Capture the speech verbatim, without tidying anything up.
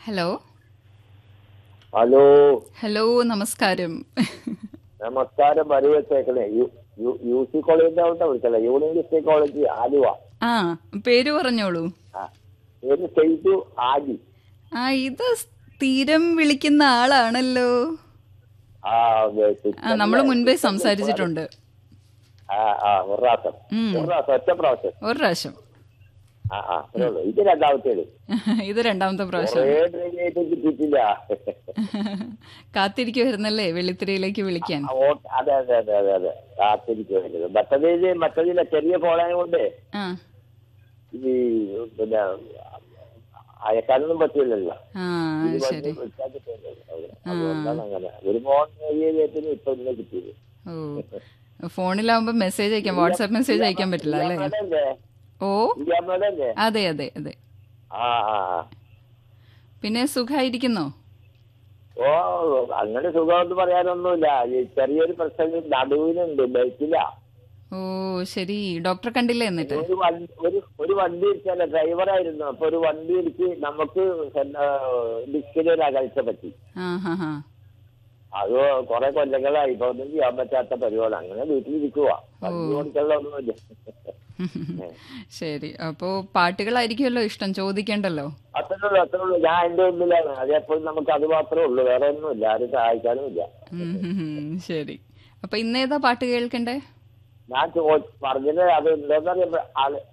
Hello hello hello നമസ്കാരം. നമസ്കാരം. വരി വെച്ചേക്കണേ യു സി കോളേജിന്റെ അവിടെ വിളിച്ചല്ലേ, യൂണിവേഴ്സിറ്റി കോളേജ് ആലുവ. ആ, പേര് പറഞ്ഞോളൂ. ആ, പേര് സെയ്തു ആജി. ആ, ഇത് സ്ഥിരം വിളിക്കുന്ന ആളാണല്ലോ. ആ അതെ, ആ, നമ്മൾ സിസ്റ്ററിന്റെ മുൻപേ സിസ്റ്ററിന്റെ ഇപ്പോഴാണ്. സംസാരിച്ചിട്ടുണ്ട്. ആ ആ ഒരു പ്രാവശ്യം ഉം, ഒരു പ്രാവശ്യം ഒറ്റ പ്രാവശ്യം. ഒരു പ്രാവശ്യം. ആ ആ അത്രേ ഉള്ളൂ. ഇത് രണ്ടാമത്തേത്. ഇത് രണ്ടാമത്തെ കുറേ പ്രാവശ്യമാണ്. ട്രെയിൻ ആയിട്ട് കിട്ടിയിട്ടില്ല. കാത്തിരിക്കുവായിരുന്നല്ലേ വെള്ളിത്തിരയിലേക്ക് വിളിക്കാൻ. ആ, ഓ- അതെ അതെ അതെ അതെ അതെ കാത്തിരിക്കുന്നത്. മറ്റതില് മറ്റതിലെ ചെറിയ ഫോണായ കൊണ്ട് ആ ഈ പിന്നെ അയക്കാനൊന്നും പറ്റില്ലല്ലോ. ആ ഇത് വന്ന് ശരി. വിളിച്ചാൽ കിട്ടുമല്ലോ. ആ അതുകൊണ്ടാണ് അങ്ങനെ ഒരു ഫോൺ ഏരിയത്തിന് ഇപ്പൊ ഇന്ന് കിട്ടിയത്. ഓ, ഫോണിലാവുമ്പോ മെസ്സേജ് അയക്കാം, വാട്സാപ്പ് മെസ്സേജ് അയക്കാൻ പറ്റില്ല അല്ലേ? ഇയാമേടല്ലേ ഓ ഇയാമേടല്ലേ അതെ അതെ അതെ. ആ ആ ആ. പിന്നെ സുഖായിരിക്കുന്നോ? ഓ അങ്ങനെ സുഖമെന്ന് പറയാനൊന്നുമില്ല. ഈ ചെറിയൊരു പ്രശ്നം നടുവിനുണ്ട്, ബൈക്കില്ല. ഓ ശരി, ഡോക്ടറെ കണ്ടില്ലേ എന്നിട്ട്? ഒരു വണ്ടി ഒരു ഒരു വണ്ടി ഇടിച്ചല്ല, ഡ്രൈവറായിരുന്നു. അപ്പൊ ഒരു വണ്ടി ഇടിച്ച് നമുക്ക് ഡിസ്കിന് ഒരു അകൽച്ച പറ്റി. ആ ഹാ ഹാ. അത് കുറെ കൊല്ലങ്ങളായി. ഇപ്പൊ ഒന്നും ചെയ്യാൻ പറ്റാത്ത പരിപാടി. അങ്ങനെ വീട്ടിലിരിക്കുക. വണ്ടി ഓടിച്ചുള്ള ഒന്നുമില്ല. ശരി, അപ്പോ പാട്ടുകളായിരിക്കുമല്ലോ ഇഷ്ടം, ചോദിക്കണ്ടല്ലോ. അത്രേ ഉള്ളൂ അത്രേ ഉള്ളൂ. ഞാൻ എന്റെ ഉള്ളിലാണ്. അതെപ്പോഴും നമുക്ക് അത് മാത്രമേ ഉള്ളൂ, വേറെ ഒന്നുമില്ല. ആരും സഹായിക്കാനും ഇല്ല. ഉം ഹും ഹും. ശരി, അപ്പൊ ഇന്നേതാ പാട്ട് കേൾക്കണ്ടേ? ഞാൻ ചോ പറഞ്ഞത് അത് എന്താന്ന് പറയുമ്പോ ആള്